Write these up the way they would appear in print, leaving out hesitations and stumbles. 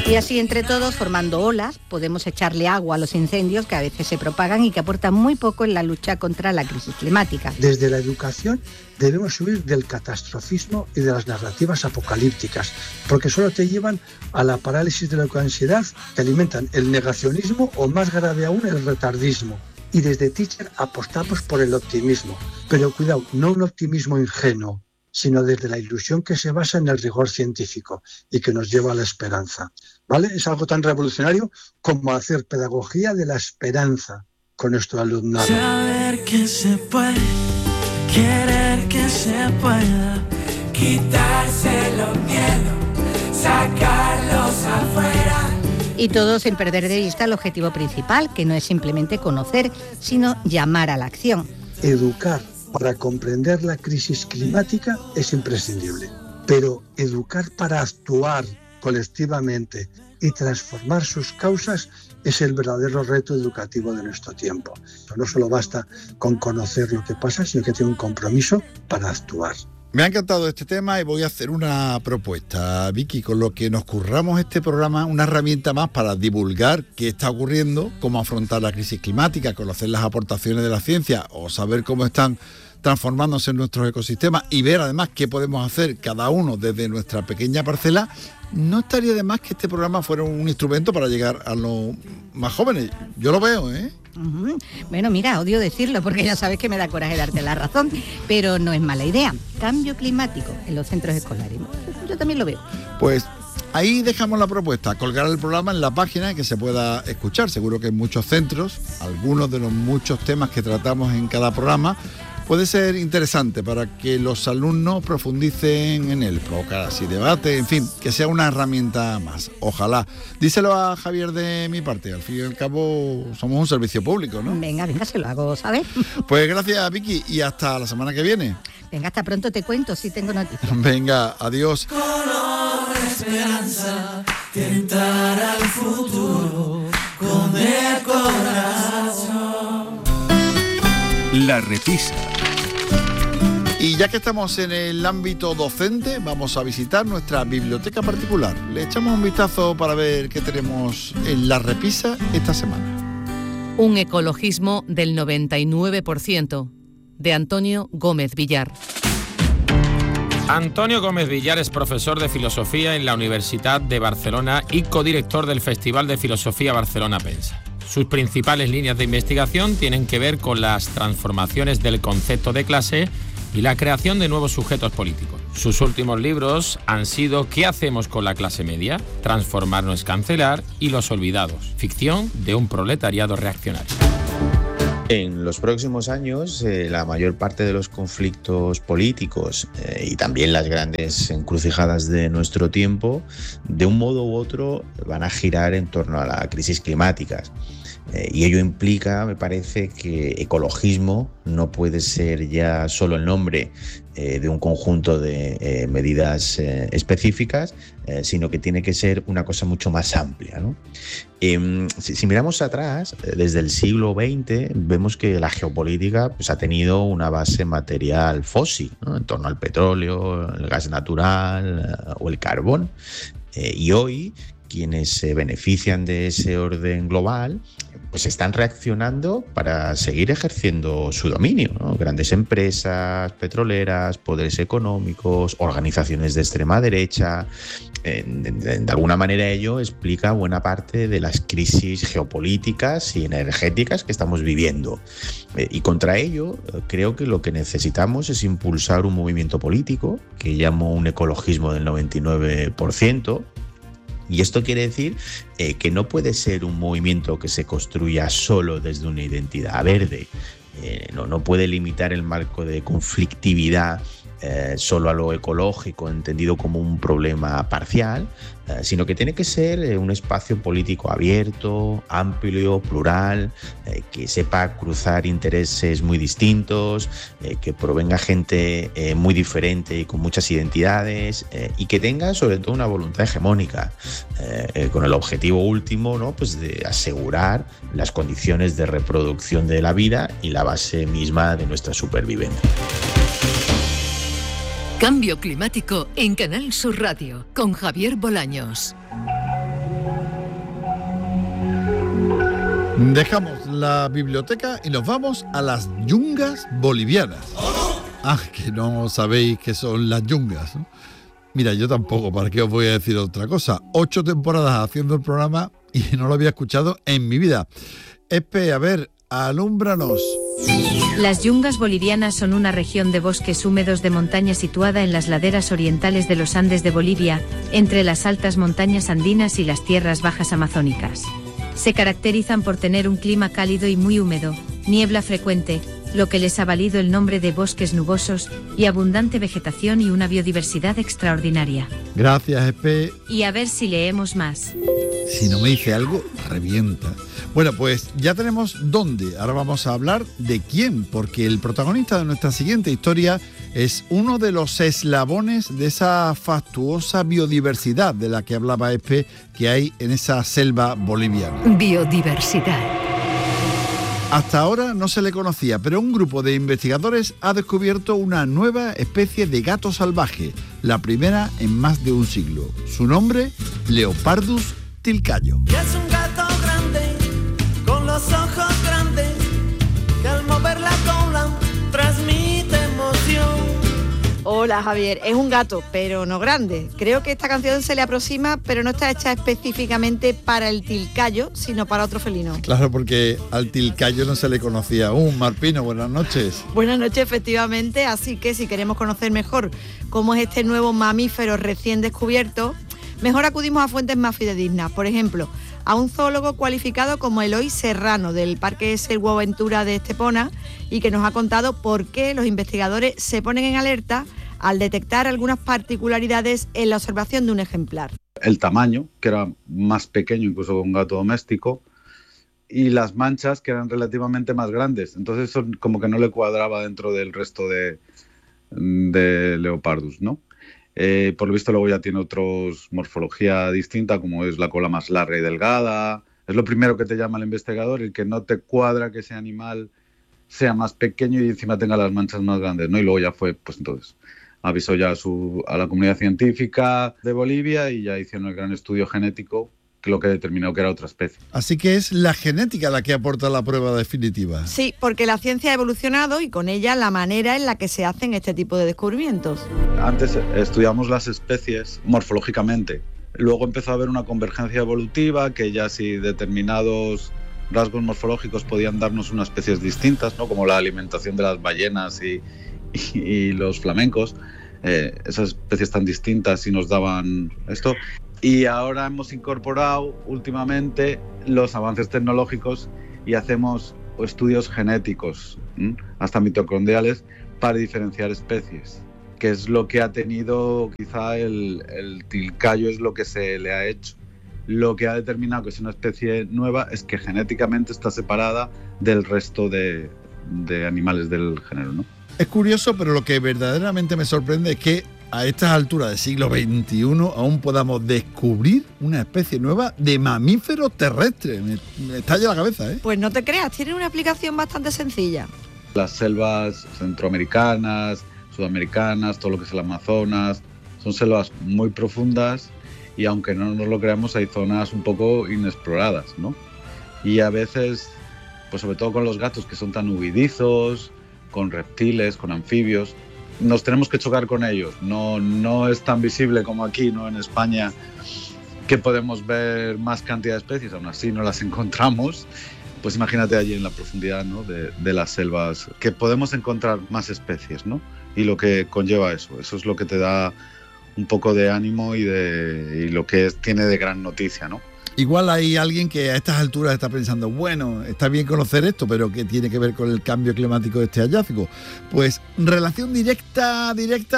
Y así entre todos, formando olas, podemos echarle agua a los incendios que a veces se propagan y que aportan muy poco en la lucha contra la crisis climática. Desde la educación debemos huir del catastrofismo y de las narrativas apocalípticas, porque solo te llevan a la parálisis de la ansiedad, que alimentan el negacionismo o, más grave aún, el retardismo. Y desde Teacher apostamos por el optimismo, pero cuidado, no un optimismo ingenuo, sino desde la ilusión que se basa en el rigor científico y que nos lleva a la esperanza. ¿Vale? Es algo tan revolucionario como hacer pedagogía de la esperanza con nuestro alumnado. Saber que se puede, querer que se pueda, quitarse los miedos, sacarlos afuera. Y todo sin perder de vista el objetivo principal, que no es simplemente conocer, sino llamar a la acción. Educar para comprender la crisis climática es imprescindible, pero educar para actuar colectivamente y transformar sus causas es el verdadero reto educativo de nuestro tiempo. No solo basta con conocer lo que pasa, sino que tiene un compromiso para actuar. Me ha encantado este tema y voy a hacer una propuesta, Vicky, con lo que nos curramos este programa, una herramienta más para divulgar qué está ocurriendo, cómo afrontar la crisis climática, conocer las aportaciones de la ciencia o saber cómo están transformándose en nuestros ecosistemas y ver además qué podemos hacer cada uno desde nuestra pequeña parcela. No estaría de más que este programa fuera un instrumento para llegar a los más jóvenes. Yo lo veo, ¿eh? Bueno, mira, odio decirlo porque ya sabes que me da coraje darte la razón, pero no es mala idea. Cambio climático en los centros escolares. Yo también lo veo. Pues ahí dejamos la propuesta, colgar el programa en la página y que se pueda escuchar. Seguro que en muchos centros, algunos de los muchos temas que tratamos en cada programa, puede ser interesante para que los alumnos profundicen en él, provocar así debate, en fin, que sea una herramienta más. Ojalá. Díselo a Javier de mi parte, al fin y al cabo somos un servicio público, ¿no? Venga, se lo hago, ¿sabes? Pues gracias, Vicky, y hasta la semana que viene. Venga, hasta pronto, te cuento si tengo noticias. Venga, adiós. Color esperanza, tentar al futuro con el corazón. La Repisa. Y ya que estamos en el ámbito docente, vamos a visitar nuestra biblioteca particular. Le echamos un vistazo para ver qué tenemos en La Repisa esta semana. Un ecologismo del 99%, de Antonio Gómez Villar. Antonio Gómez Villar es profesor de filosofía en la Universidad de Barcelona y codirector del Festival de Filosofía Barcelona Pensa. Sus principales líneas de investigación tienen que ver con las transformaciones del concepto de clase y la creación de nuevos sujetos políticos. Sus últimos libros han sido ¿Qué hacemos con la clase media?, Transformar no es cancelar y Los olvidados, ficción de un proletariado reaccionario. En los próximos años, la mayor parte de los conflictos políticos y también las grandes encrucijadas de nuestro tiempo, de un modo u otro, van a girar en torno a la crisis climática. Y ello implica, me parece, que ecologismo no puede ser ya solo el nombre de un conjunto de medidas específicas, sino que tiene que ser una cosa mucho más amplia, ¿no? Si miramos atrás, desde el siglo XX, vemos que la geopolítica pues, ha tenido una base material fósil, ¿no? En torno al petróleo, el gas natural o el carbón. Y hoy, quienes se benefician de ese orden global, pues están reaccionando para seguir ejerciendo su dominio, ¿no? Grandes empresas petroleras, poderes económicos, organizaciones de extrema derecha. De alguna manera ello explica buena parte de las crisis geopolíticas y energéticas que estamos viviendo. Y contra ello creo que lo que necesitamos es impulsar un movimiento político que llamo un ecologismo del 99%. Y esto quiere decir que no puede ser un movimiento que se construya solo desde una identidad verde. No puede limitar el marco de conflictividad solo a lo ecológico, entendido como un problema parcial, sino que tiene que ser un espacio político abierto, amplio, plural, que sepa cruzar intereses muy distintos, que provenga gente muy diferente y con muchas identidades, y que tenga sobre todo una voluntad hegemónica, con el objetivo último, ¿no? Pues de asegurar las condiciones de reproducción de la vida y la base misma de nuestra supervivencia. Cambio climático en Canal Sur Radio con Javier Bolaños. Dejamos la biblioteca y nos vamos a las yungas bolivianas. Ah, que no sabéis qué son las yungas, ¿no? Mira, yo tampoco, ¿para qué os voy a decir otra cosa? 8 temporadas haciendo el programa y no lo había escuchado en mi vida. Espe, a ver, alúmbranos. Las yungas bolivianas son una región de bosques húmedos de montaña situada en las laderas orientales de los Andes de Bolivia, entre las altas montañas andinas y las tierras bajas amazónicas. Se caracterizan por tener un clima cálido y muy húmedo, niebla frecuente, lo que les ha valido el nombre de bosques nubosos, y abundante vegetación y una biodiversidad extraordinaria. Gracias, Espe. Y a ver si leemos más. Si no me dice algo, revienta. Bueno, pues ya tenemos dónde. Ahora vamos a hablar de quién, porque el protagonista de nuestra siguiente historia es uno de los eslabones de esa fastuosa biodiversidad de la que hablaba Espe, que hay en esa selva boliviana. Biodiversidad. Hasta ahora no se le conocía, pero un grupo de investigadores ha descubierto una nueva especie de gato salvaje, la primera en más de un siglo. Su nombre, Leopardus tilcayo. Y es un gato grande, con los ojos grandes, que al mover la cola transmite emoción. Hola Javier, es un gato, pero no grande. Creo que esta canción se le aproxima, pero no está hecha específicamente para el tilcayo, sino para otro felino. Claro, porque al tilcayo no se le conocía aún. Marpino, buenas noches. Buenas noches, efectivamente, así que si queremos conocer mejor cómo es este nuevo mamífero recién descubierto, mejor acudimos a fuentes más fidedignas. Por ejemplo, a un zoólogo cualificado como Eloy Serrano, del Parque Selvoaventura de Estepona, y que nos ha contado por qué los investigadores se ponen en alerta al detectar algunas particularidades en la observación de un ejemplar. El tamaño, que era más pequeño incluso que un gato doméstico, y las manchas, que eran relativamente más grandes. Entonces eso como que no le cuadraba dentro del resto de Leopardus, ¿no? Por lo visto luego ya tiene otros morfología distinta, como es la cola más larga y delgada. Es lo primero que te llama el investigador, el que no te cuadra que ese animal sea más pequeño y encima tenga las manchas más grandes, ¿no? Y luego ya fue, pues entonces, avisó ya a la comunidad científica de Bolivia y ya hicieron el gran estudio genético, que lo que determinó que era otra especie. Así que es la genética la que aporta la prueba definitiva. Sí, porque la ciencia ha evolucionado y con ella la manera en la que se hacen este tipo de descubrimientos. Antes estudiamos las especies morfológicamente. Luego empezó a haber una convergencia evolutiva, que ya si determinados rasgos morfológicos podían darnos unas especies distintas, ¿no? Como la alimentación de las ballenas y los flamencos. Esas especies tan distintas y nos daban esto. Y ahora hemos incorporado últimamente los avances tecnológicos y hacemos estudios genéticos, hasta mitocondriales, para diferenciar especies, que es lo que ha tenido quizá el tilcayo, es lo que se le ha hecho. Lo que ha determinado que es una especie nueva es que genéticamente está separada del resto de animales del género, ¿no? Es curioso, pero lo que verdaderamente me sorprende es que a estas alturas del siglo XXI aún podamos descubrir una especie nueva de mamífero terrestre. Me estalla la cabeza, ¿eh? Pues no te creas, tiene una explicación bastante sencilla. Las selvas centroamericanas, sudamericanas, todo lo que es el Amazonas, son selvas muy profundas y aunque no nos lo creamos hay zonas un poco inexploradas, ¿no? Y a veces, pues sobre todo con los gatos que son tan huidizos, con reptiles, con anfibios, nos tenemos que chocar con ellos. No es tan visible como aquí, ¿no? En España, que podemos ver más cantidad de especies, aún así no las encontramos. Pues imagínate allí en la profundidad, ¿no? de las selvas, que podemos encontrar más especies, ¿no? Y lo que conlleva eso es lo que te da un poco de ánimo y lo que tiene de gran noticia, ¿no? Igual hay alguien que a estas alturas está pensando, bueno, está bien conocer esto, pero ¿qué tiene que ver con el cambio climático de este hallazgo? Pues relación directa,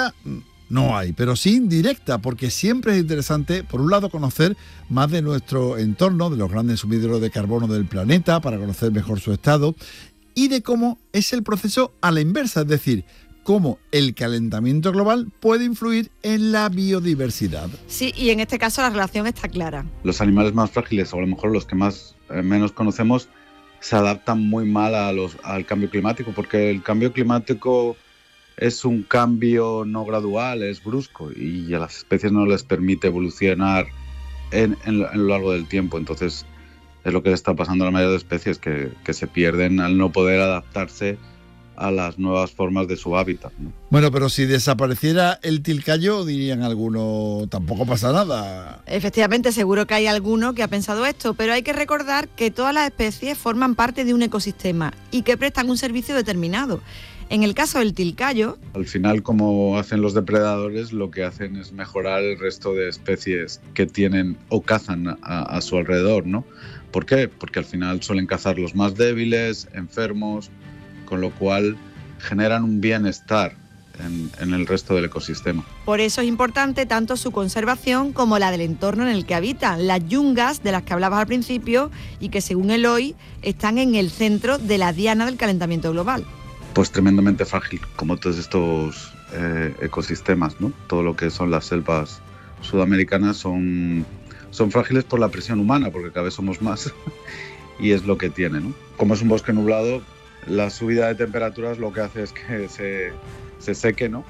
no hay, pero sí indirecta, porque siempre es interesante, por un lado, conocer más de nuestro entorno, de los grandes sumideros de carbono del planeta, para conocer mejor su estado, y de cómo es el proceso a la inversa, es decir, cómo el calentamiento global puede influir en la biodiversidad. Sí, y en este caso la relación está clara. Los animales más frágiles, o a lo mejor los que menos conocemos, se adaptan muy mal al cambio climático, porque el cambio climático es un cambio no gradual, es brusco, y a las especies no les permite evolucionar en lo largo del tiempo. Entonces, Es lo que le está pasando a la mayoría de especies, que se pierden al no poder adaptarse a las nuevas formas de su hábitat, ¿no? Bueno, pero si desapareciera el tilcayo, dirían algunos, tampoco pasa nada. Efectivamente, seguro que hay alguno que ha pensado esto, pero hay que recordar que todas las especies forman parte de un ecosistema y que prestan un servicio determinado. En el caso del tilcayo, al final, como hacen los depredadores, lo que hacen es mejorar el resto de especies que tienen o cazan a su alrededor, ¿no? ¿Por qué? Porque al final suelen cazar los más débiles, enfermos, con lo cual generan un bienestar en el resto del ecosistema. Por eso es importante tanto su conservación como la del entorno en el que habitan. Las yungas, de las que hablabas al principio, y que según Eloy, están en el centro de la diana del calentamiento global. Pues tremendamente frágil, como todos estos ecosistemas, ¿no? Todo lo que son las selvas sudamericanas son frágiles por la presión humana, porque cada vez somos más y es lo que tiene, ¿no? Como es un bosque nublado, la subida de temperaturas lo que hace es que se seque, ¿no?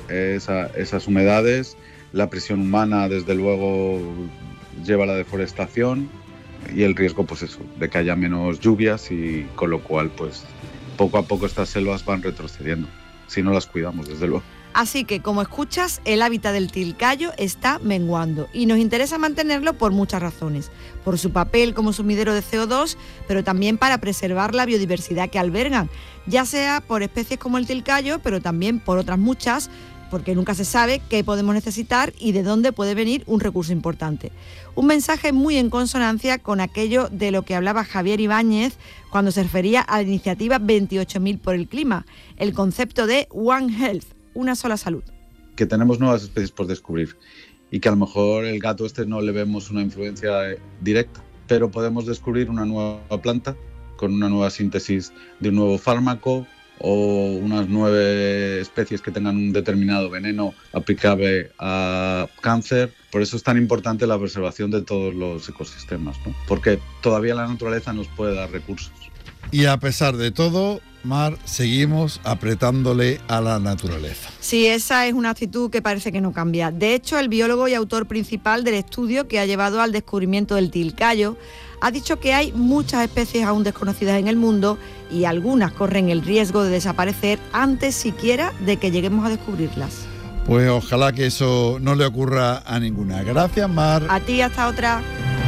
Esas humedades, la presión humana desde luego lleva a la deforestación y el riesgo, pues eso, de que haya menos lluvias, y con lo cual pues poco a poco estas selvas van retrocediendo, si no las cuidamos, desde luego. Así que, como escuchas, el hábitat del tilcayo está menguando y nos interesa mantenerlo por muchas razones. Por su papel como sumidero de CO2, pero también para preservar la biodiversidad que albergan, ya sea por especies como el tilcayo, pero también por otras muchas, porque nunca se sabe qué podemos necesitar y de dónde puede venir un recurso importante. Un mensaje muy en consonancia con aquello de lo que hablaba Javier Ibáñez cuando se refería a la iniciativa 28.000 por el clima, el concepto de One Health, una sola salud. Que tenemos nuevas especies por descubrir y que a lo mejor el gato no le vemos una influencia directa, pero podemos descubrir una nueva planta con una nueva síntesis de un nuevo fármaco o unas 9 especies que tengan un determinado veneno aplicable a cáncer. Por eso es tan importante la preservación de todos los ecosistemas, ¿no? Porque todavía la naturaleza nos puede dar recursos. Y a pesar de todo, Mar, seguimos apretándole a la naturaleza. Sí, esa es una actitud que parece que no cambia. De hecho, el biólogo y autor principal del estudio que ha llevado al descubrimiento del tilcayo ha dicho que hay muchas especies aún desconocidas en el mundo y algunas corren el riesgo de desaparecer antes siquiera de que lleguemos a descubrirlas. Pues ojalá que eso no le ocurra a ninguna. Gracias, Mar. A ti, hasta otra.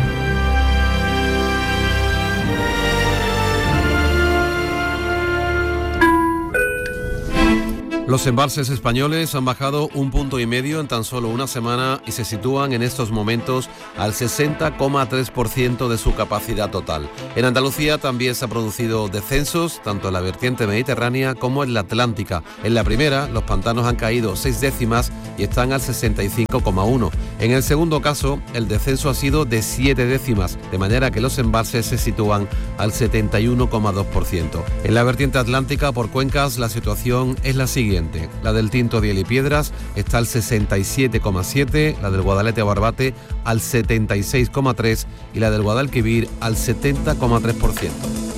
Los embalses españoles han bajado 1,5 puntos en tan solo una semana y se sitúan en estos momentos al 60,3% de su capacidad total. En Andalucía también se han producido descensos, tanto en la vertiente mediterránea como en la atlántica. En la primera, los pantanos han caído 6 décimas y están al 65,1. En el segundo caso, el descenso ha sido de 7 décimas, de manera que los embalses se sitúan al 71,2%. En la vertiente atlántica, por cuencas, la situación es la siguiente. La del Tinto, Diel y Piedras está al 67,7, la del Guadalete Barbate al 76,3 y la del Guadalquivir al 70,3%.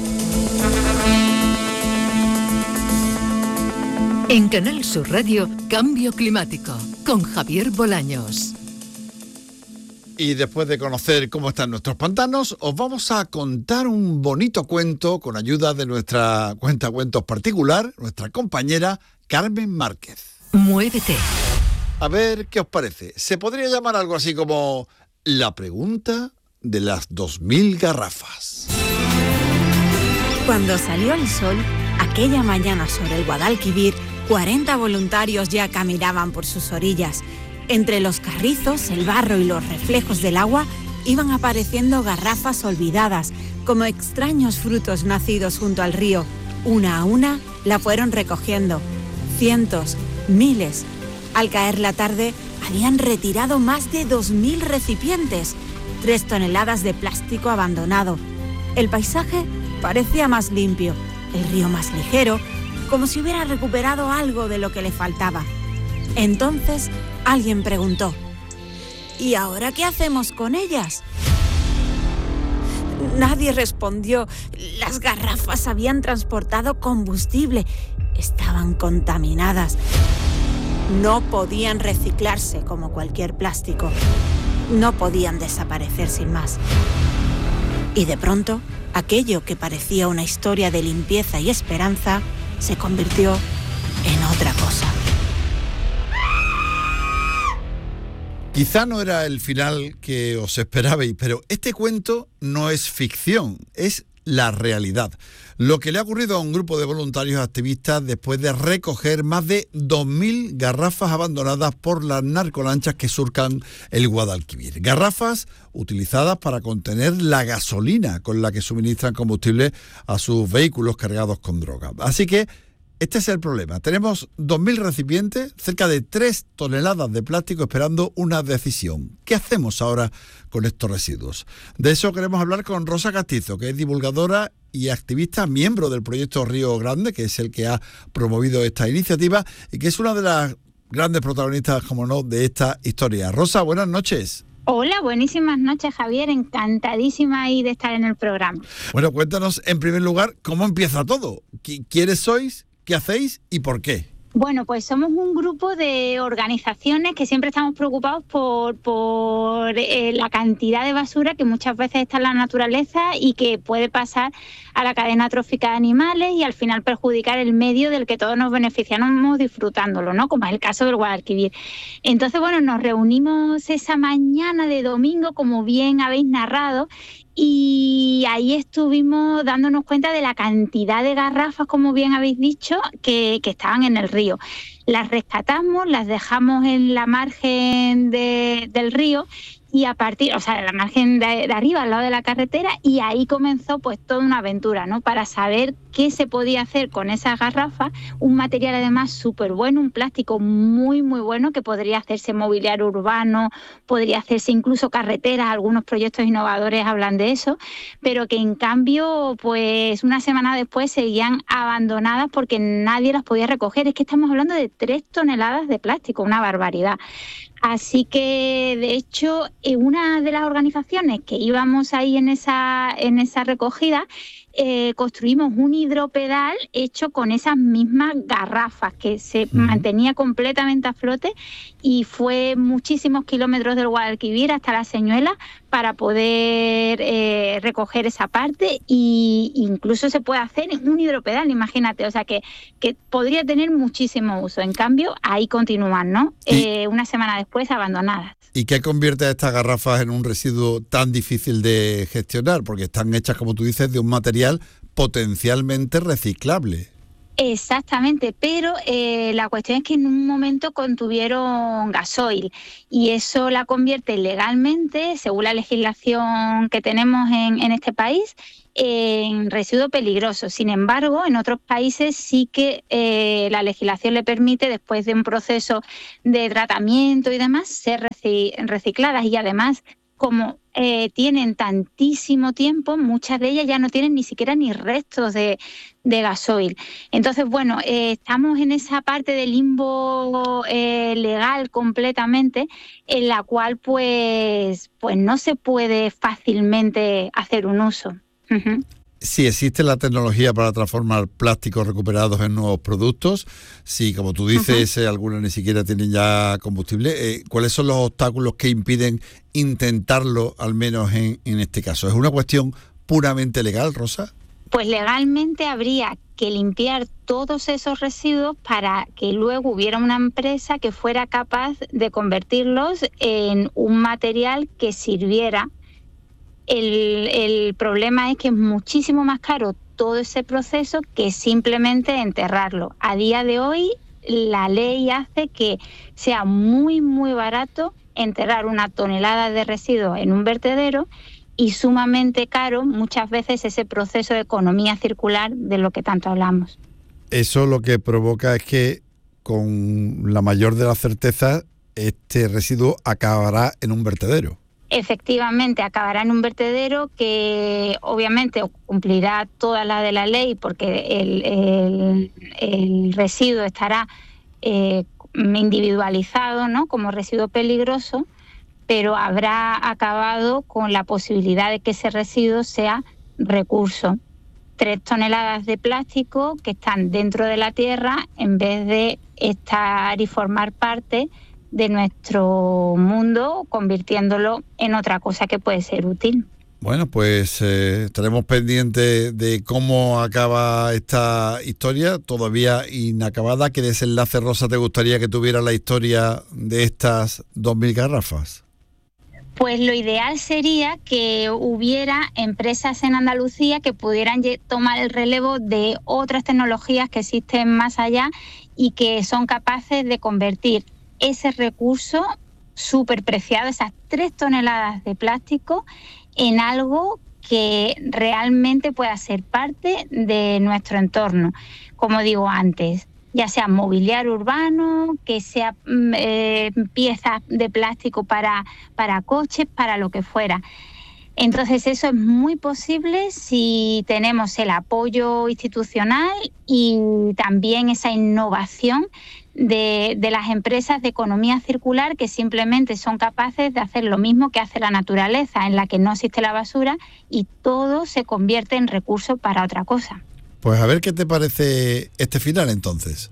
En Canal Sur Radio, Cambio Climático, con Javier Bolaños. Y después de conocer cómo están nuestros pantanos, os vamos a contar un bonito cuento con ayuda de nuestra cuentacuentos particular, nuestra compañera Carmen Márquez. Muévete. A ver, ¿qué os parece? Se podría llamar algo así como la pregunta de las 2000 garrafas. Cuando salió el sol, aquella mañana sobre el Guadalquivir, 40 voluntarios ya caminaban por sus orillas. Entre los carrizos, el barro y los reflejos del agua iban apareciendo garrafas olvidadas, como extraños frutos nacidos junto al río. Una a una la fueron recogiendo. Cientos, miles. Al caer la tarde, habían retirado más de 2000 recipientes, 3 toneladas de plástico abandonado. El paisaje parecía más limpio, el río más ligero, como si hubiera recuperado algo de lo que le faltaba. Entonces, alguien preguntó: ¿y ahora qué hacemos con ellas? Nadie respondió. Las garrafas habían transportado combustible. Estaban contaminadas. No podían reciclarse como cualquier plástico. No podían desaparecer sin más. Y de pronto, aquello que parecía una historia de limpieza y esperanza se convirtió en otra cosa. Quizá no era el final que os esperabais, pero este cuento no es ficción, es la realidad. Lo que le ha ocurrido a un grupo de voluntarios activistas después de recoger más de 2.000 garrafas abandonadas por las narcolanchas que surcan el Guadalquivir. Garrafas utilizadas para contener la gasolina con la que suministran combustible a sus vehículos cargados con droga. Así que este es el problema. Tenemos 2.000 recipientes, cerca de 3 toneladas de plástico esperando una decisión. ¿Qué hacemos ahora con estos residuos? De eso queremos hablar con Rosa Castizo, que es divulgadora y activista, miembro del proyecto Río Grande, que es el que ha promovido esta iniciativa y que es una de las grandes protagonistas, como no, de esta historia. Rosa, buenas noches. Hola, buenísimas noches, Javier. Encantadísima ahí de estar en el programa. Bueno, cuéntanos en primer lugar cómo empieza todo. ¿Quiénes sois? ¿Qué hacéis y por qué? Bueno, pues somos un grupo de organizaciones que siempre estamos preocupados por la cantidad de basura que muchas veces está en la naturaleza y que puede pasar a la cadena trófica de animales y al final perjudicar el medio del que todos nos beneficiamos disfrutándolo, ¿no? Como es el caso del Guadalquivir. Entonces, bueno, nos reunimos esa mañana de domingo, como bien habéis narrado, y ahí estuvimos dándonos cuenta de la cantidad de garrafas, como bien habéis dicho, que estaban en el río. Las rescatamos, las dejamos en la margen del río y a partir, o sea, la margen de arriba, al lado de la carretera, y ahí comenzó pues toda una aventura, ¿no? Para saber qué se podía hacer con esas garrafas, un material además súper bueno, un plástico muy, muy bueno que podría hacerse mobiliario urbano, podría hacerse incluso carreteras, algunos proyectos innovadores hablan de eso, pero que en cambio, pues una semana después seguían abandonadas porque nadie las podía recoger. Es que estamos hablando de 3 toneladas de plástico, una barbaridad. Así que, de hecho, una de las organizaciones que íbamos ahí en esa recogida, construimos un hidropedal hecho con esas mismas garrafas que se mantenía completamente a flote y fue muchísimos kilómetros del Guadalquivir hasta La Señuela para poder recoger esa parte e incluso se puede hacer en un hidropedal, imagínate, o sea que podría tener muchísimo uso. En cambio, ahí continúan, ¿no? Una semana después abandonadas. ¿Y qué convierte a estas garrafas en un residuo tan difícil de gestionar? Porque están hechas, como tú dices, de un material potencialmente reciclable. Exactamente, pero la cuestión es que en un momento contuvieron gasoil y eso la convierte legalmente, según la legislación que tenemos en este país, en residuo peligroso. Sin embargo, en otros países sí que la legislación le permite, después de un proceso de tratamiento y demás, ser recicladas y además, como tienen tantísimo tiempo, muchas de ellas ya no tienen ni siquiera ni restos de gasoil. Entonces, bueno, estamos en esa parte del limbo legal completamente, en la cual pues no se puede fácilmente hacer un uso. Uh-huh. Si existe la tecnología para transformar plásticos recuperados en nuevos productos, si, como tú dices, algunos ni siquiera tienen ya combustible, ¿cuáles son los obstáculos que impiden intentarlo, al menos en este caso? ¿Es una cuestión puramente legal, Rosa? Pues legalmente habría que limpiar todos esos residuos para que luego hubiera una empresa que fuera capaz de convertirlos en un material que sirviera. El problema es que es muchísimo más caro todo ese proceso que simplemente enterrarlo. A día de hoy, la ley hace que sea muy, muy barato enterrar 1 tonelada de residuos en un vertedero y sumamente caro muchas veces ese proceso de economía circular de lo que tanto hablamos. Eso lo que provoca es que, con la mayor de las certezas, este residuo acabará en un vertedero. Efectivamente, acabará en un vertedero que obviamente cumplirá toda la de la ley porque el residuo estará individualizado, ¿no?, como residuo peligroso, pero habrá acabado con la posibilidad de que ese residuo sea recurso. 3 toneladas de plástico que están dentro de la tierra en vez de estar y formar parte de nuestro mundo, convirtiéndolo en otra cosa que puede ser útil. Bueno, pues estaremos pendientes de cómo acaba esta historia, todavía inacabada. ¿Qué desenlace, Rosa, te gustaría que tuviera la historia de estas 2.000 garrafas? Pues lo ideal sería que hubiera empresas en Andalucía que pudieran tomar el relevo de otras tecnologías que existen más allá y que son capaces de convertir ese recurso súper preciado, esas 3 toneladas de plástico, en algo que realmente pueda ser parte de nuestro entorno. Como digo antes, ya sea mobiliario urbano, que sea piezas de plástico para coches, para lo que fuera. Entonces eso es muy posible si tenemos el apoyo institucional y también esa innovación de las empresas de economía circular, que simplemente son capaces de hacer lo mismo que hace la naturaleza, en la que no existe la basura y todo se convierte en recurso para otra cosa. Pues a ver qué te parece este final entonces.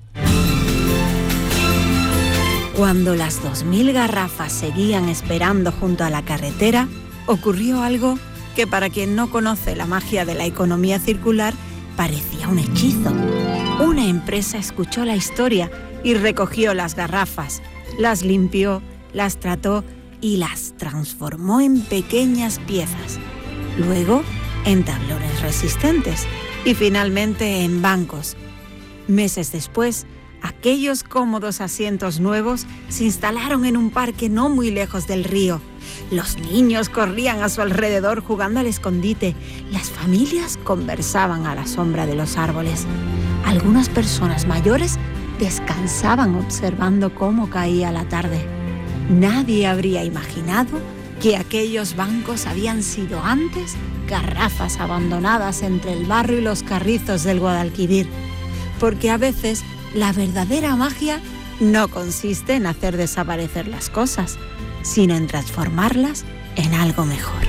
Cuando las 2.000 garrafas seguían esperando junto a la carretera, ocurrió algo que para quien no conoce la magia de la economía circular parecía un hechizo. Una empresa escuchó la historia y recogió las garrafas, las limpió, las trató y las transformó en pequeñas piezas. Luego, en tablones resistentes y finalmente en bancos. Meses después, aquellos cómodos asientos nuevos se instalaron en un parque no muy lejos del río. Los niños corrían a su alrededor jugando al escondite. Las familias conversaban a la sombra de los árboles. Algunas personas mayores descansaban observando cómo caía la tarde. Nadie habría imaginado que aquellos bancos habían sido antes garrafas abandonadas entre el barro y los carrizos del Guadalquivir. Porque a veces la verdadera magia no consiste en hacer desaparecer las cosas, sino en transformarlas en algo mejor.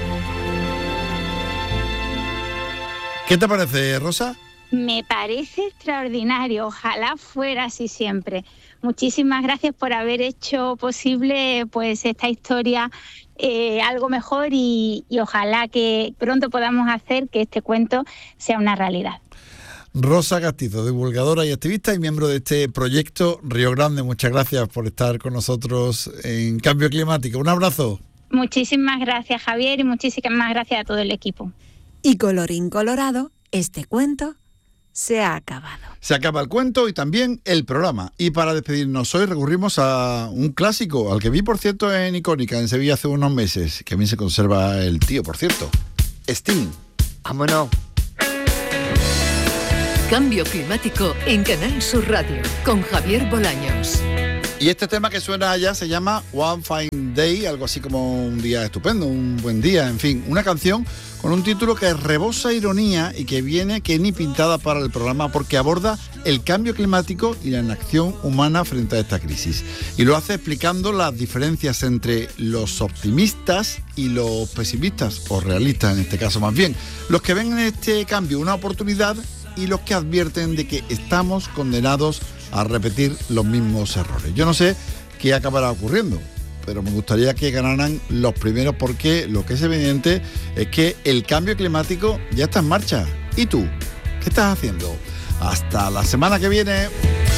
¿Qué te parece, Rosa? Me parece extraordinario, ojalá fuera así siempre. Muchísimas gracias por haber hecho posible pues esta historia algo mejor y ojalá que pronto podamos hacer que este cuento sea una realidad. Rosa Castizo, divulgadora y activista y miembro de este proyecto Río Grande, muchas gracias por estar con nosotros en Cambio Climático. Un abrazo. Muchísimas gracias, Javier, y muchísimas gracias a todo el equipo. Y colorín colorado, este cuento se ha acabado. Se acaba el cuento y también el programa. Y para despedirnos hoy recurrimos a un clásico, al que vi, por cierto, en Icónica, en Sevilla, hace unos meses, que a mí se conserva el tío, por cierto. Sting. Vámonos. Cambio climático en Canal Sur Radio, con Javier Bolaños. Y este tema que suena allá se llama One Fine Day, algo así como un día estupendo, un buen día, en fin, una canción con un título que rebosa ironía y que viene que ni pintada para el programa porque aborda el cambio climático y la inacción humana frente a esta crisis. Y lo hace explicando las diferencias entre los optimistas y los pesimistas, o realistas en este caso más bien, los que ven en este cambio una oportunidad y los que advierten de que estamos condenados a repetir los mismos errores. Yo no sé qué acabará ocurriendo, pero me gustaría que ganaran los primeros porque lo que es evidente es que el cambio climático ya está en marcha. ¿Y tú? ¿Qué estás haciendo? Hasta la semana que viene.